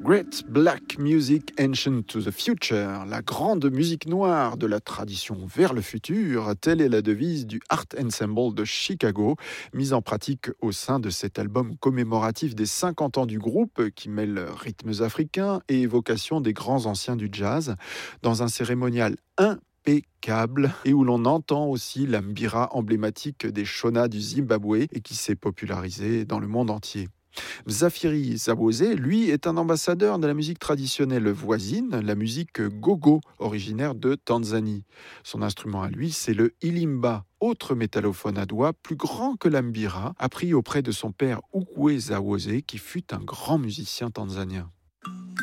Great Black Music Ancient to the Future, la grande musique noire de la tradition vers le futur, telle est la devise du Art Ensemble de Chicago, mise en pratique au sein de cet album commémoratif des 50 ans du groupe qui mêle rythmes africains et évocation des grands anciens du jazz, dans un cérémonial impeccable et où l'on entend aussi la mbira emblématique des Shona du Zimbabwe et qui s'est popularisée dans le monde entier. Mzafiri Zawose, lui, est un ambassadeur de la musique traditionnelle voisine, la musique gogo, originaire de Tanzanie. Son instrument à lui, c'est le ilimba, autre métallophone à doigts plus grand que l'ambira, appris auprès de son père Ukwe Zawose, qui fut un grand musicien tanzanien.